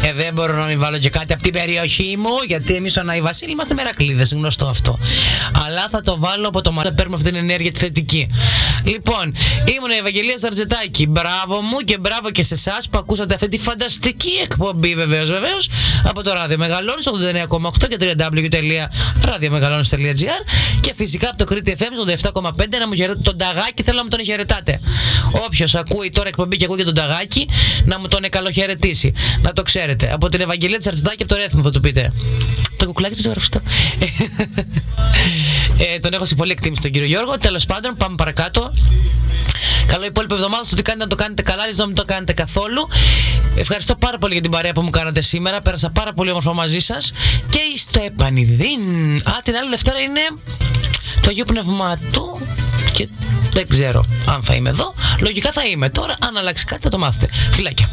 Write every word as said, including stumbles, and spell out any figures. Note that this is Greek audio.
Ε, δεν μπορώ να μην βάλω και κάτι από την περιοχή μου, γιατί εμείς ο Νάη Βασίλη είμαστε μερακλείδες, γνωστό αυτό. Αλλά θα το βάλω από το μάτι, παίρνουμε αυτή την ενέργεια τη θετική. Λοιπόν, ήμουν η Ευαγγελία Ζαρτζετάκη. Μπράβο μου και μπράβο και σε εσάς που ακούσατε αυτή τη φανταστική εκπομπή, βεβαίως, βεβαίως, από το Ράδιο Μεγαλώνης ογδόντα εννέα κόμμα οκτώ και double-u double-u double-u τελεία ραδιομεγαλώνης τελεία τζι άρ και φυσικά από το Κρήτη εφ εμ ογδόντα επτά κόμμα πέντε. Να μου χαιρετάτε τον Ταγάκη, θέλω να μου τον χαιρετάτε. Όποιος ακούει τώρα εκπομπή και ακούει και τον Ταγάκη, να μου τον καλοχαιρετήσει. Να το ξέρετε. Από την Ευαγγελία Ζαρτζετάκη, από το Ρέθμο θα του πείτε. Το κουκλάκι του ζωγραφιστό. ε, τον έχω σε πολύ εκτίμηση τον κύριο Γιώργο. Τέλος πάντων, πάμε παρακάτω. Καλό υπόλοιπο εβδομάδα. Στο τι κάνετε να το κάνετε καλά, να μην το κάνετε καθόλου. Ευχαριστώ πάρα πολύ για την παρέα που μου κάνατε σήμερα. Πέρασα πάρα πολύ όμορφα μαζί σας. Και στο επανειδήν. Α, την άλλη Δευτέρα είναι το Αγίου Πνευματού. Και δεν ξέρω αν θα είμαι εδώ. Λογικά θα είμαι τώρα. Αν αλλάξει κάτι θα το μάθετε. Φιλάκια.